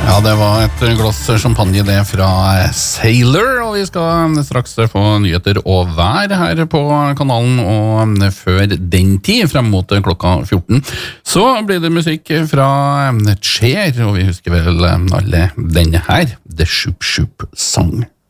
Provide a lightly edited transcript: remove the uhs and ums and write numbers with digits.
Ja, det var et glass champagne det fra Sailor, og vi skal straks få nyheter og vær her på kanalen, og før den tid, frem mot klokka 14, så blir det musikk fra Cher, og vi husker vel alle denne her, The Shoop Shoop Song.